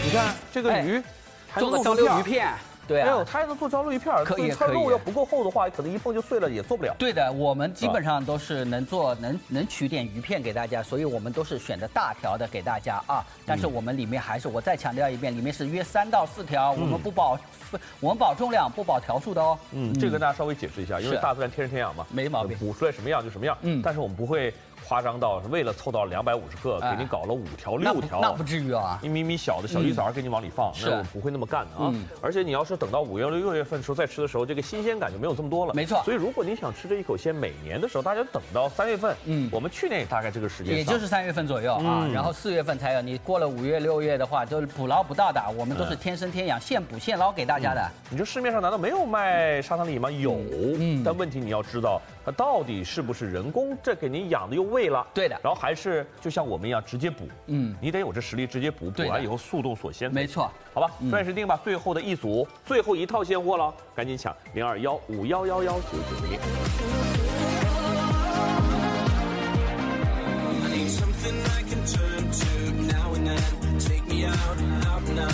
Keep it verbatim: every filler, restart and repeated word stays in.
你看这个鱼，还做个糟溜鱼片。 对啊， 没有，它还能做糟溜鱼片儿。 可以， 它肉要不够厚的话，可能一碰就碎了，也做不了。 对的，我们基本上都是能做，能能取点鱼片给大家，所以我们都是选的大条的给大家啊。但是我们里面还是，我再强调一遍，里面是约三到四条，我们不保，我们保重量，不保条数的哦。 嗯，这个跟大家稍微解释一下，因为大自然天生天养嘛， 没毛病， 捕出来什么样就什么样。嗯，但是我们不会夸张到为了凑到两百五十克，给你搞了五条六条， 那不至于啊。 一米米小的小鱼枣给你往里放，那我不会那么干的啊。而且你要是等到五月六月份的时候再吃的时候，这个新鲜感就没有这么多了。 没错。 所以如果你想吃这一口鲜，每年的时候大家等到三月份。嗯，我们去年也大概这个时间， 也就是三月份左右啊。然后四月份才有。你过了五月六月的话，就是捕捞不到的，我们都是天生天养，现捕现捞给大家的。 你说市面上难道没有卖沙汤鲤吗？有。嗯。但问题你要知道，它到底是不是人工这给您养的又喂了？ 对的。 然后还是就像我们一样直接捕，嗯，你得有这实力直接捕，捕完以后速冻锁鲜。 没错， 好吧，钻石定吧，最后的一组，最后一套现货了，赶紧抢零二幺五幺幺幺九九零。